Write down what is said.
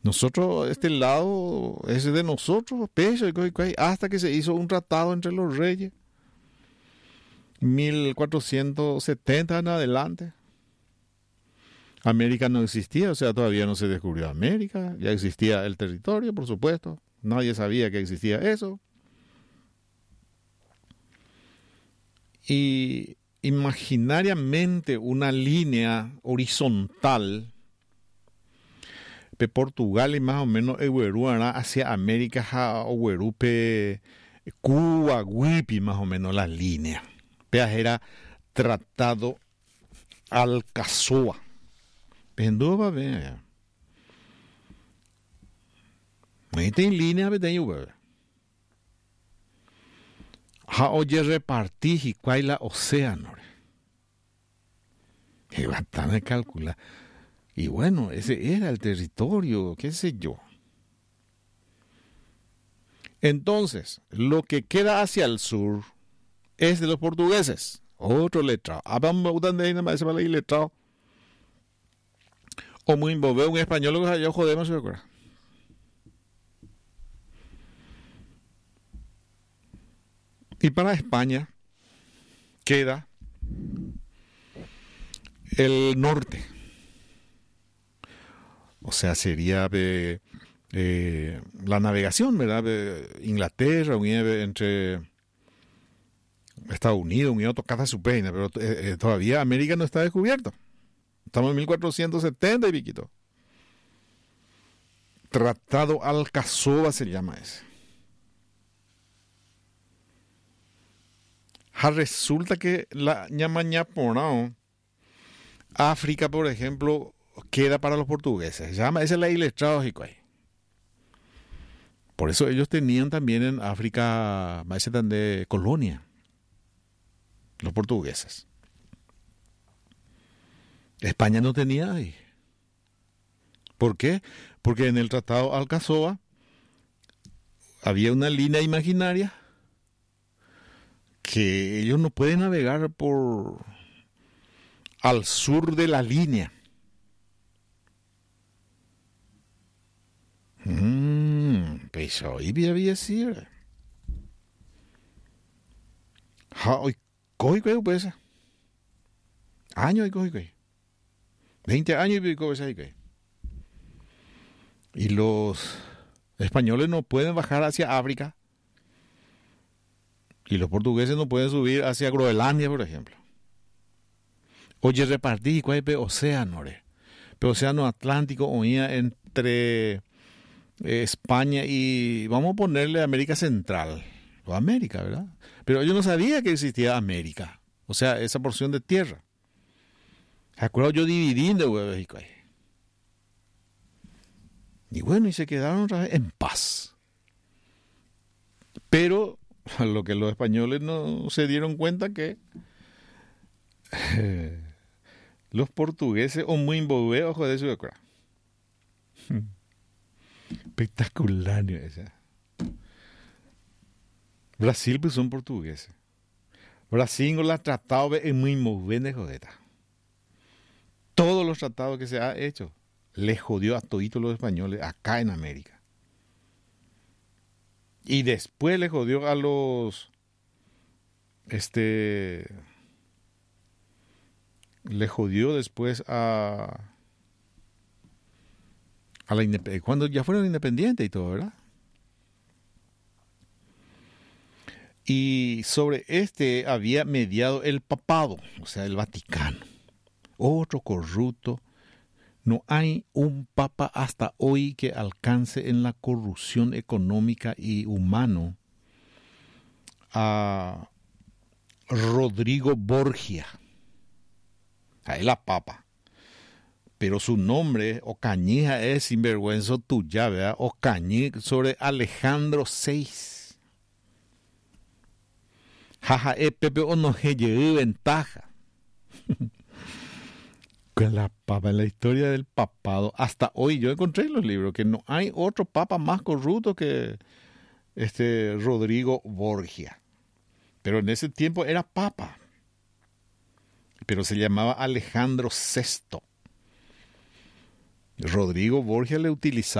Nosotros, este lado es de nosotros, peso y cosas, hasta que se hizo un tratado entre los reyes, 1470 en adelante. América no existía, o sea, todavía no se descubrió América, ya existía el territorio, por supuesto, nadie sabía que existía eso. Y imaginariamente una línea horizontal de Portugal y más o menos Eguerúa hacia América, Oguerupe, Cuba, Guipi, más o menos la línea. Era tratado Alcazoa. Penduba, ve. Ahí tem línea, ve, tem Uber. Oye, repartí y cuál la océano. Y bastante calcula. Y bueno, ese era el territorio, qué sé yo. Entonces, lo que queda hacia el sur es de los portugueses. Otro letrado. Letrado. O muy embobé un español que yo jodemos se acuerda. Y para España queda el norte. O sea, sería la navegación, ¿verdad? De Inglaterra, entre Estados Unidos, unido tocada su pena, pero todavía América no está descubierta. Estamos en 1470 y piquito. Tratado Alcazoa se llama ese. Resulta que la ñamañaporao, África, por ejemplo, queda para los portugueses. Esa es la isla de. Por eso ellos tenían también en África de colonia, los portugueses. España no tenía ahí. ¿Por qué? Porque en el Tratado Alcazoa había una línea imaginaria que ellos no pueden navegar por al sur de la línea. Pues hoy había sido. Hoy coge pues. Años y coge. 20 años y coge. Y los españoles no pueden bajar hacia África. Y los portugueses no pueden subir hacia Groenlandia, por ejemplo. Oye, repartí cuál es océano, pero océano Atlántico oía entre España y vamos a ponerle América Central o América, ¿verdad? Pero yo no sabía que existía América, o sea, esa porción de tierra. ¿Se acuerdan? Yo dividí de México ahí. Y bueno, y se quedaron otra vez en paz. Pero lo que los españoles no se dieron cuenta que los portugueses o muy embobeos de su época. Espectacular esa. Brasil pues son portugueses. Brasil con los tratados es muy bien de jodeta. Todos los tratados que se ha hecho le jodió a toditos los españoles acá en América. Y después le jodió a los le jodió después a la independencia, cuando ya fueron independientes y todo, ¿verdad? Y sobre había mediado el papado, o sea, el Vaticano. Otro corrupto. No hay un papa hasta hoy que alcance en la corrupción económica y humano a Rodrigo Borgia. Ahí la papa. Pero su nombre, Ocañija, es sinvergüenza tuya, ¿verdad? Ocañija sobre Alejandro VI. Jaja, Pepe o no lleve ventaja. Con la papa, en la historia del papado, hasta hoy yo encontré en los libros que no hay otro papa más corrupto que Rodrigo Borgia. Pero en ese tiempo era papa. Pero se llamaba Alejandro VI. Rodrigo Borgia le utilizaba